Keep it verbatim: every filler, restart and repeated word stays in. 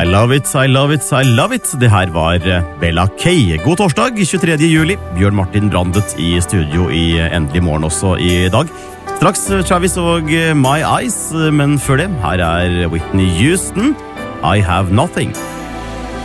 I love it, I love it, I love it. Det her var Bella K. God torsdag, tjuetredje juli. Bjørn Martin Brandet i studio i Endelig morgen også i dag. Straks Travis og My Eyes, men før det, her er Whitney Houston. I have nothing.